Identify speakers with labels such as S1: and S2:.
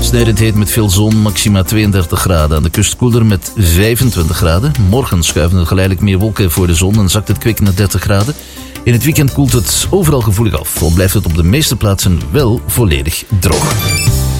S1: Snijdend heet met veel zon, maxima 32 graden. Aan de kust koeler met 25 graden. Morgen schuiven er geleidelijk meer wolken voor de zon en zakt het kwik naar 30 graden. In het weekend koelt het overal gevoelig af. Al blijft het op de meeste plaatsen wel volledig droog.